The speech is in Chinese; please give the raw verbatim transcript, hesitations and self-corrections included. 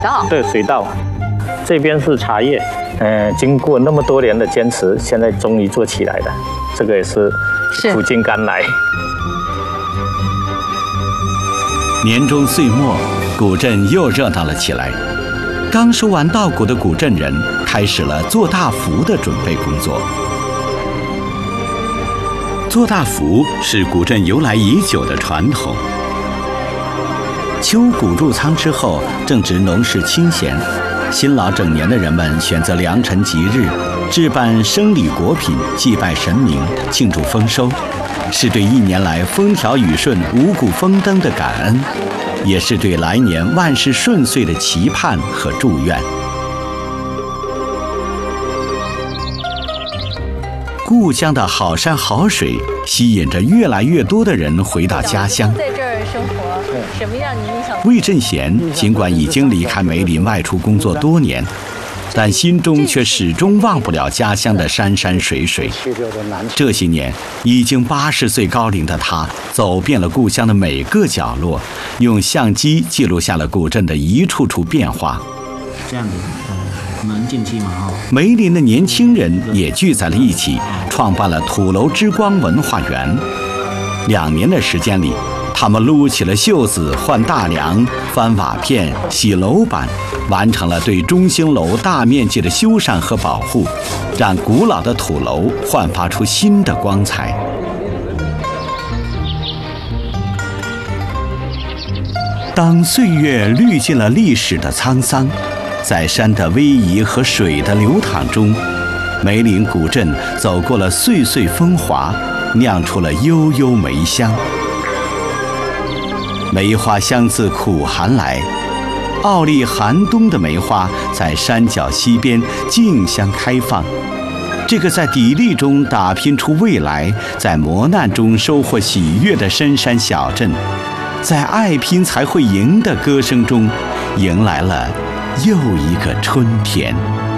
道。 对，水稻。这边是茶叶，嗯、呃，经过那么多年的坚持，现在终于做起来了。这个也是苦尽甘来。 年终岁末，古镇又热闹了起来。刚收完稻谷的古镇人开始了做大福的准备工作。做大福是古镇由来已久的传统。秋谷入仓之后，正值农事清闲，辛劳整年的人们选择良辰吉日，置办生礼果品，祭拜神明，庆祝丰收，是对一年来风调雨顺、五谷丰登的感恩，也是对来年万事顺遂的期盼和祝愿。故乡的好山好水吸引着越来越多的人回到家乡。 在这儿生活，什么让您印象？ 魏振贤尽管已经离开梅林外出工作多年，但心中却始终忘不了家乡的山山水水。这些年，已经八十岁高龄的他，走遍了故乡的每个角落，用相机记录下了古镇的一处处变化。 这样子，呃，能进去吗？哈。 梅林的年轻人也聚在了一起，创办了土楼之光文化园。两年的时间里，他们撸起了袖子，换大梁、翻瓦片、洗楼板，完成了对中兴楼大面积的修缮和保护，让古老的土楼焕发出新的光彩。当岁月滤尽了历史的沧桑，在山的逶迤和水的流淌中，梅林古镇走过了岁岁风华，酿出了悠悠梅香。梅花香自苦寒来，傲立寒冬的梅花在山脚溪边竞相开放。这个在砥砺中打拼出未来，在磨难中收获喜悦的深山小镇，在爱拼才会赢的歌声中，迎来了又一个春天。